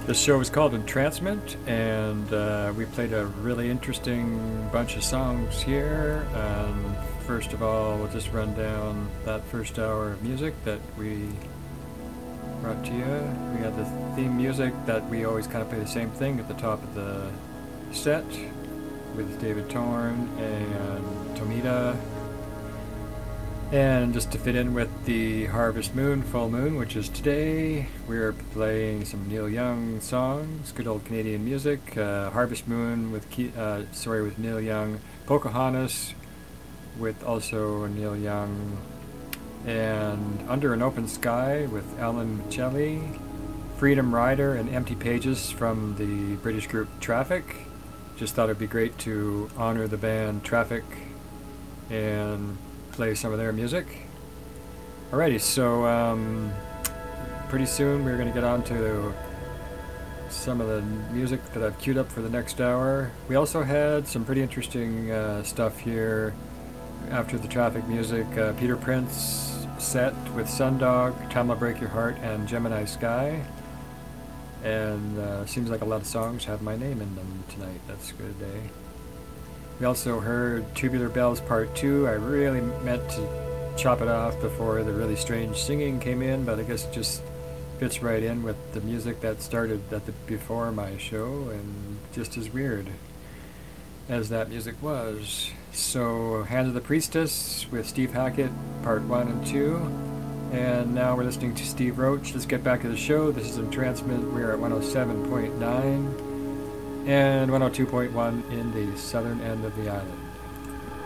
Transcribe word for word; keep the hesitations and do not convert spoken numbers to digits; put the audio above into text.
The show is called Entrancement, and uh, we played a really interesting bunch of songs here. Um, first of all, we'll just run down that first hour of music that we brought to you. We had the theme music that we always kind of play the same thing at the top of the set with David Torn and Tomita. And just to fit in with the Harvest Moon, Full Moon, which is today, we're playing some Neil Young songs, good old Canadian music. Uh, Harvest Moon with Ke- uh, sorry with Neil Young, Pocahontas with also Neil Young, and Under an Open Sky with Alan Michelli, Freedom Rider and Empty Pages from the British group Traffic. Just thought it'd be great to honor the band Traffic and play some of their music. Alrighty, so um, pretty soon we're going to get on to some of the music that I've queued up for the next hour. We also had some pretty interesting uh, stuff here after the Traffic music. Uh, Peter Prince set with Sundog, Time Will Break Your Heart, and Gemini Sky. And uh, seems like a lot of songs have my name in them tonight. That's good, eh? We also heard Tubular Bells Part two. I really meant to chop it off before the really strange singing came in, but I guess it just fits right in with the music that started at the before my show, and just as weird as that music was. So, Hands of the Priestess with Steve Hackett, Part one and two. And now we're listening to Steve Roach. Let's get back to the show. This is Entrancement. We're at one oh seven point nine and one oh two point one in the southern end of the island.